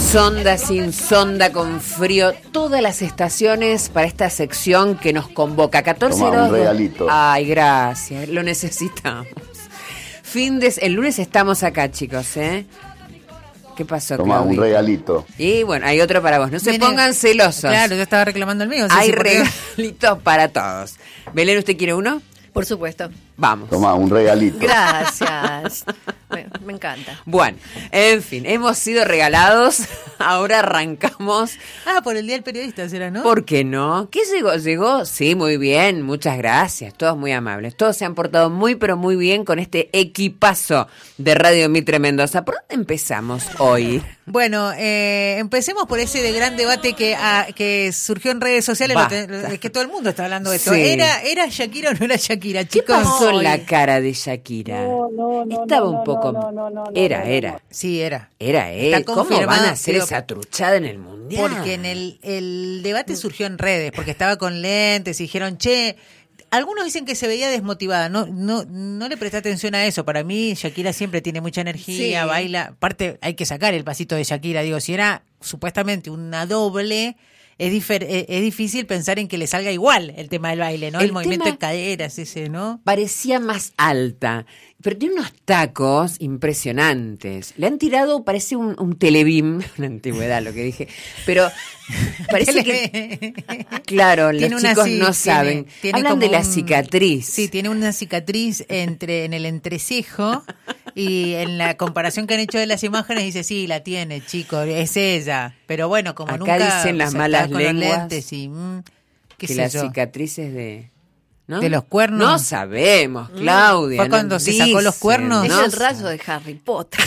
Sonda, sin sonda, con frío, todas las estaciones para esta sección que nos convoca. 14 Tomá, horas. un regalito. Ay, gracias, lo necesitamos. El lunes estamos acá, chicos, ¿eh? ¿Qué pasó, Tomá, Claudita? un regalito. Y bueno, hay otro para vos. No se pongan celosos. Claro, yo estaba reclamando el mío. Hay regalitos para todos. Belén, ¿usted quiere uno? Por supuesto. Vamos. Tomá, un regalito. Gracias. Me encanta. Bueno, en fin, hemos sido regalados. Ahora arrancamos. Por el Día del Periodista será, ¿no? ¿Por qué no? ¿Qué llegó? ¿Llegó? Sí, muy bien. Muchas gracias. Todos muy amables. Todos se han portado muy, pero muy bien con este equipazo de Radio Mitre Mendoza. ¿Por dónde empezamos hoy? Bueno, empecemos por ese de gran debate que surgió en redes sociales. Es que todo el mundo está hablando de esto. Sí. ¿Era Shakira o no era Shakira, ¿Qué chicos? pasó en la cara de Shakira? No, Estaba un poco... Era. Sí, era. Está ¿Cómo confirmado, van a hacer pero- esa truchada en el Mundial? Porque en el debate surgió en redes, porque estaba con lentes y dijeron, algunos dicen que se veía desmotivada. No le presté atención a eso. Para mí, Shakira siempre tiene mucha energía, Sí. baila. Aparte, hay que sacar el pasito de Shakira. Digo, si era supuestamente una doble, es difícil pensar en que le salga igual el tema del baile, ¿no? El movimiento tema- de caderas ese, ¿no? Parecía más alta, pero tiene unos tacos impresionantes. Le han tirado, parece un telebeam, una antigüedad lo que dije, pero parece que, claro, los Tiene una chicos ci- no saben. tiene Hablan como de la un- cicatriz. Sí, tiene una cicatriz en el entrecejo y en la comparación que han hecho de las imágenes dice, sí, la tiene, chico, es ella. Pero bueno, como Acá nunca... dicen las o sea, malas está con los lenguas lentes y, qué que sé las yo. cicatrices ¿no? ¿De los cuernos? No sabemos, Claudia. ¿Fue cuando se sacó los cuernos? Es No el sé. rayo de Harry Potter.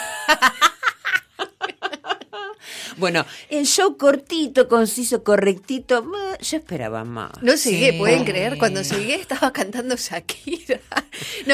Bueno, el show cortito, conciso, correctito, yo esperaba más. No llegué, Sí. ¿pueden creer? Cuando llegué estaba cantando Shakira. No,